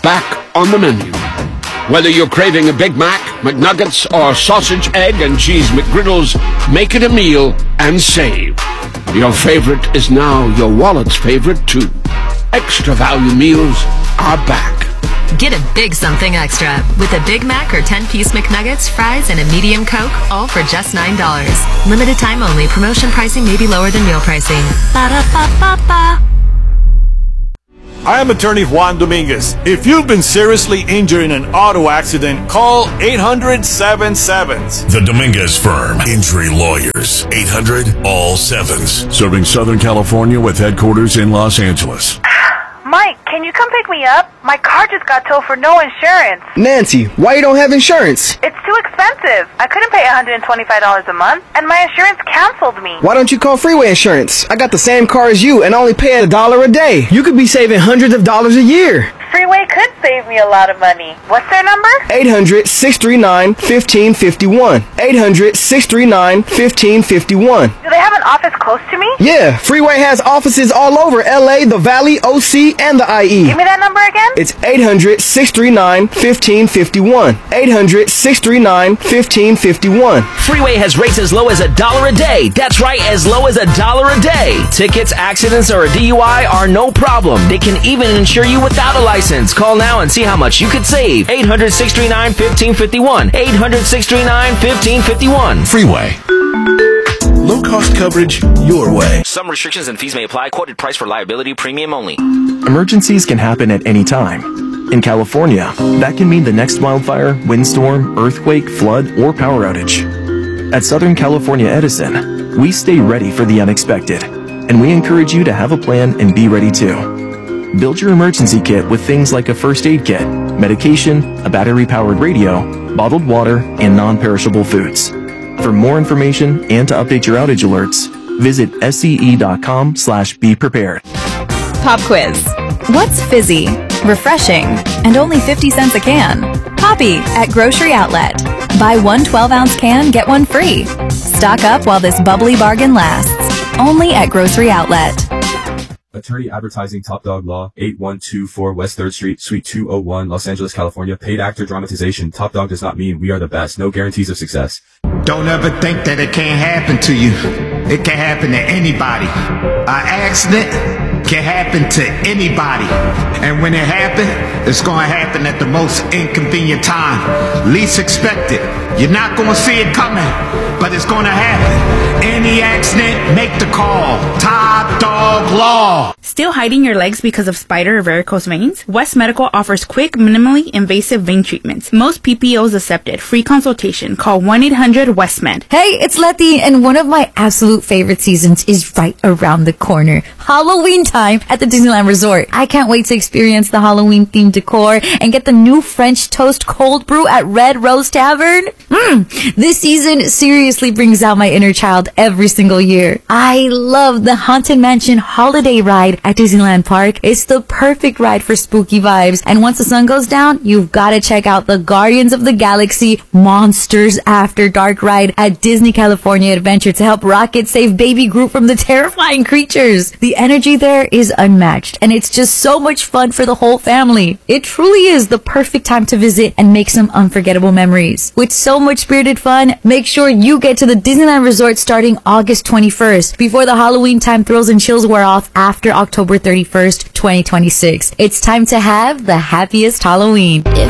back on the menu. Whether you're craving a Big Mac, McNuggets, or sausage, egg, and cheese McGriddles, make it a meal and save. Your favorite is now your wallet's favorite, too. Extra value meals are back. Get a big something extra with a Big Mac or 10-piece McNuggets, fries, and a medium Coke, all for just $9. Limited time only. Promotion pricing may be lower than meal pricing. Ba-da-ba-ba-ba. I am attorney Juan Dominguez. If you've been seriously injured in an auto accident, call 800-7-7s. The Dominguez Firm. Injury Lawyers. 800-ALL-7s. Serving Southern California with headquarters in Los Angeles. Mike, can you come pick me up? My car just got towed for no insurance. Nancy, why you don't have insurance? It's too expensive. I couldn't pay $125 a month, and my insurance canceled me. Why don't you call Freeway Insurance? I got the same car as you and only pay $1 a day. You could be saving hundreds of dollars a year. Freeway could save me a lot of money. What's their number? 800-639-1551. 800-639-1551. Do they have an office close to me? Yeah, Freeway has offices all over LA, the Valley, OC, and the IE. Give me that number again. It's 800-639-1551. 800-639-1551. Freeway has rates as low as $1 a day. That's right, as low as $1 a day. Tickets, accidents, or a DUI are no problem. They can even insure you without a license. Call now and see how much you could save. 800-639-1551. 800-639-1551. Freeway. Low-cost coverage your way. Some restrictions and fees may apply. Quoted price for liability premium only. Emergencies can happen at any time. In California, that can mean the next wildfire, windstorm, earthquake, flood, or power outage. At Southern California Edison, we stay ready for the unexpected, and we encourage you to have a plan and be ready too. Build your emergency kit with things like a first aid kit, medication, a battery-powered radio, bottled water, and non-perishable foods. For more information and to update your outage alerts, visit SCE.com/beprepared. Pop quiz. What's fizzy, refreshing, and only 50 cents a can? Poppy at Grocery Outlet. Buy one 12-ounce can, get one free. Stock up while this bubbly bargain lasts. Only at Grocery Outlet. Attorney advertising Top Dog Law, 8124 West 3rd Street, Suite 201, Los Angeles, California. Paid actor dramatization. Top Dog does not mean we are the best. No guarantees of success. Don't ever think that it can't happen to you. It can happen to anybody. An accident can happen to anybody. And when it happens, it's going to happen at the most inconvenient time. Least expected. You're not going to see it coming, but it's going to happen. Any accident, make the call. Top Dog Law. Still hiding your legs because of spider or varicose veins? West Medical offers quick, minimally invasive vein treatments. Most PPOs accepted. Free consultation. Call 1-800-WESTMED. Hey, it's Letty, and one of my absolute favorite seasons is right around the corner. Halloween time at the Disneyland Resort. I can't wait to experience the Halloween-themed decor and get the new French toast cold brew at Red Rose Tavern. This season seriously brings out my inner child every single year. I love the Haunted Mansion Holiday Ride at Disneyland Park. It's the perfect ride for spooky vibes. And once the sun goes down, you've got to check out the Guardians of the Galaxy Monsters After Dark ride at Disney California Adventure to help Rocket save Baby Groot from the terrifying creatures. The energy there is unmatched, and it's just so much fun for the whole family. It truly is the perfect time to visit and make some unforgettable memories. With so much spirited fun, make sure you get to the Disneyland Resort starting August 21st before the Halloween time thrills and chills wear off after October 31st, 2026. It's time to have the happiest Halloween.